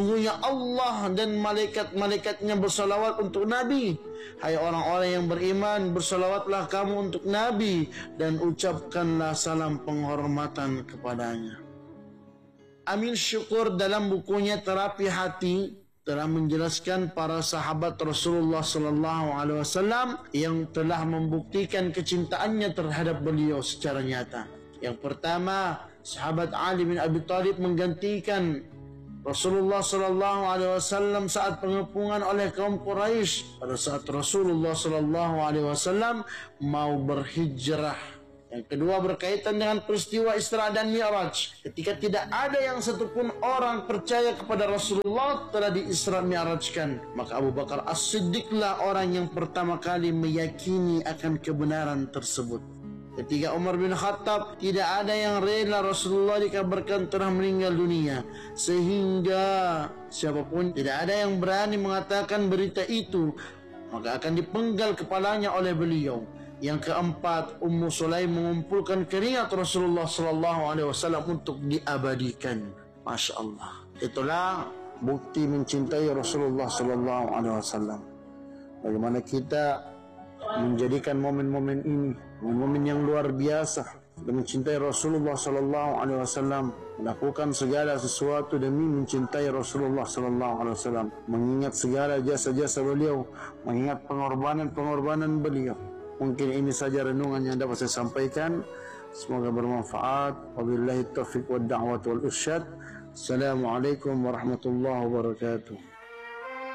Sesungguhnya Allah dan malaikat-malaikatnya bersalawat untuk Nabi. Hai orang-orang yang beriman, bersalawatlah kamu untuk Nabi dan ucapkanlah salam penghormatan kepadanya. Amin Syukur dalam bukunya Terapi Hati telah menjelaskan para sahabat Rasulullah SAW yang telah membuktikan kecintaannya terhadap beliau secara nyata. Yang pertama, sahabat Ali bin Abi Thalib menggantikan Rasulullah SAW saat pengepungan oleh kaum Quraisy pada saat Rasulullah SAW mau berhijrah. Yang kedua berkaitan dengan peristiwa Isra dan Mi'raj. Ketika tidak ada yang satupun orang percaya kepada Rasulullah telah di-Isra Mi'rajkan, maka Abu Bakar As-Siddiqlah orang yang pertama kali meyakini akan kebenaran tersebut. Ketika Umar bin Khattab, tidak ada yang rela Rasulullah dikabarkan telah meninggal dunia, sehingga siapapun tidak ada yang berani mengatakan berita itu, maka akan dipenggal kepalanya oleh beliau. Yang keempat, Ummu Sulaim mengumpulkan keringat Rasulullah SAW untuk diabadikan. Masya Allah. Itulah bukti mencintai Rasulullah SAW. Bagaimana kita menjadikan momen-momen ini momen yang luar biasa. Kita mencintai Rasulullah SAW, melakukan segala sesuatu demi mencintai Rasulullah SAW, mengingat segala jasa-jasa beliau, mengingat pengorbanan-pengorbanan beliau. Mungkin ini saja renungan yang dapat saya sampaikan. Semoga bermanfaat. Wabillahi taufiq wad da'wat wal irsyad. Assalamualaikum warahmatullahi wabarakatuh.